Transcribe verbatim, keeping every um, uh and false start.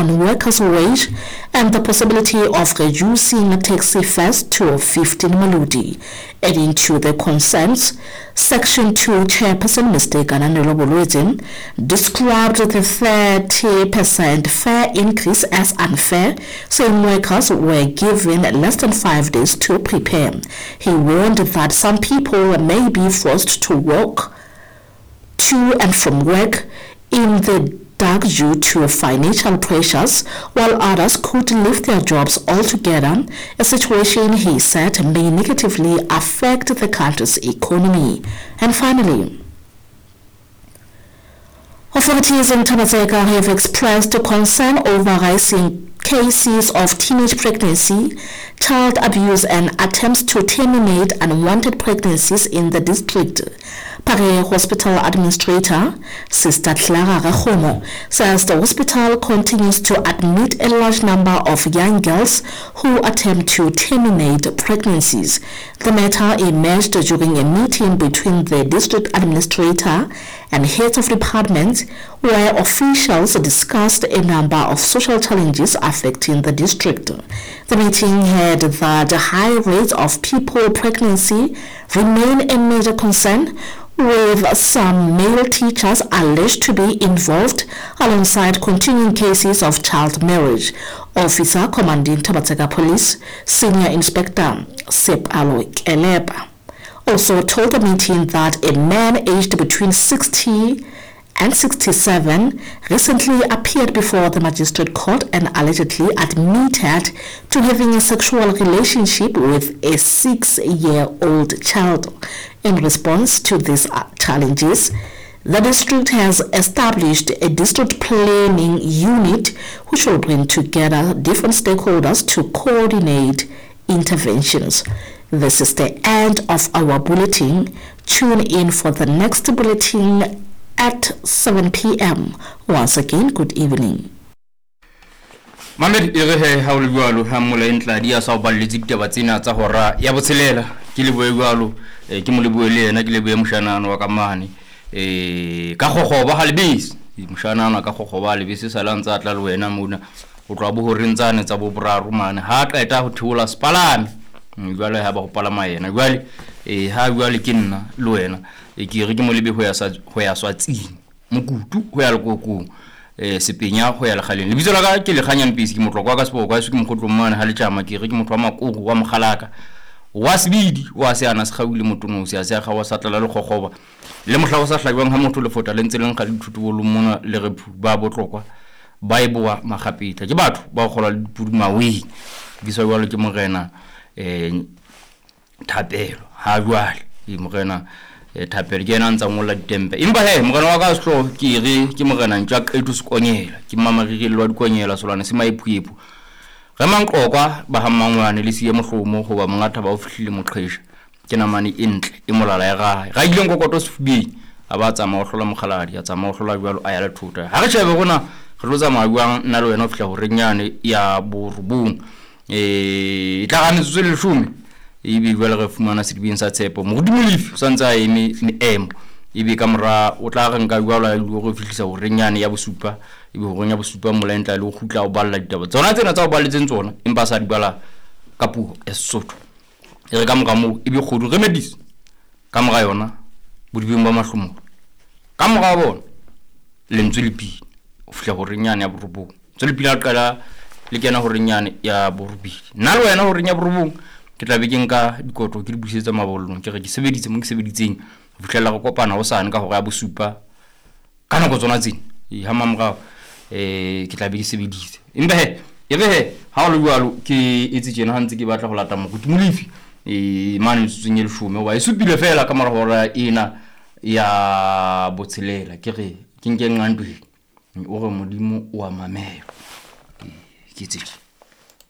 on workers' wage and the possibility of reducing taxi fares to fifteen maludi. Adding to the concerns, Section two Chairperson Mister Gananelo Bolwezi described the thirty percent fare increase as unfair, saying workers were given less than five days to prepare. He warned that some people may be forced to walk to and from work in the dark due to financial pressures, while others could leave their jobs altogether, a situation he said may negatively affect the country's economy. And finally, authorities in Thaba-Tseka have expressed concern over rising cases of teenage pregnancy, child abuse and attempts to terminate unwanted pregnancies in the district. Pare Hospital Administrator Sister Clara Rekhomo says the hospital continues to admit a large number of young girls who attempt to terminate pregnancies. The matter emerged during a meeting between the district administrator and heads of departments, where officials discussed a number of social challenges affecting the district. The meeting had that high rates of people pregnancy remain a major concern, with some male teachers alleged to be involved alongside continuing cases of child marriage. Officer Commanding Thaba-Tseka Police Senior Inspector Sep Aloy Keleba also told the meeting that a man aged between sixty and sixty-seven recently appeared before the magistrate court and allegedly admitted to having a sexual relationship with a six-year-old child. In response to these challenges, the district has established a district planning unit which will bring together different stakeholders to coordinate interventions. This is the end of our bulletin. Tune in for the next bulletin at seven p m Once again, good evening. Mamed ire ha o lwalo ha mola entla dia sa ba le ditaba tsena tsa hora ya botshelela ke le boegalo ke mo le boele ena ke le boe moshanano wa kamane eh ka gogoba ha lebisi moshanano ka gogoba lebisi salantsa tla le wena mona o twa bo hore ntsane tsa bo braru mane ha qeta ho thula spalame jwale ha ba go palama yena jwale eh ha jwale ke nna le wena e ke re ke mo lebe ho ya sa ho ya swatsing mokutu ho ya lekoko eh sepenya ho ya legaleng le bitso la ka ke le ganyang pisi ke motlokwa ka sebo kwa se ke mogotlo mmane ha le tjama ke re ke motho wa makoko wa mogalaka wa sibidi wa se ana se gawile motono se a se ga wa satla le gogoba le mohlago sa hlabang ha motho le fota le ntse le ga dithuto mona le re ba botlokwa ba e boa magapetla ke batho ba go gola dipuduma we bitso wa le ke morena eh Thapelo ha jwale e morena Thapelo ke ena ntsa ngola ditempe impa he morena wa ka sehlo ke re ke morena ntja qetu se konyela ke mama re re lwa dikonyela solane se maiphuepu ga manqokwa ba ha mangwane le siye mohlomo go ba mongata ba o fihlile moqhesha ke namane entle e molala ya gae ga ile ngokoto sefubi a ba tsa ma hlola moghaladi ya tsa ma hlola jwalo a ya le thuta ha re tshebe gona re lo tsamaya bang nna le wena o fihla go renyane ya borubung eh tla ga ntswe le shumi e bi jwale re fumana sedibeng sa tshepo mo godimolifi santsa eme le em e bi kamera o tla ga nka jwalo a ile go fihlisa go renyane ya bosupa e bi go nya bosupa molentla le go khutla o balla ditaba tsona tsena tsa o balletseng tsona empa sa di bala ka puo e Sesotho e re ka moka mo e bi khodu remedies ka moga yona bodibeng ba mahlomo ka moga bona le ntse le pi o fihla go renyane ya borobong tse le pila qala le kena go renyane ya borobi nna le wena go renya borobong ke tla be ke nka dikoto ke di busetsa mabolong ke re ke sebeditse mo ke sebeditseng go fihlela go kopana go sane ka go ya bosupa kana go tsona tsene e ha mamga eh ke tla be ke sebeditse embe he e be he ha o le jwalo ke itse tsena hantse ke batla go lata mo godimolifi e mane tsunyele shume wa e supile fela ka mara hora ina ya botshelela ke re ke nke ngandwe o re modimo o a mamela ke itse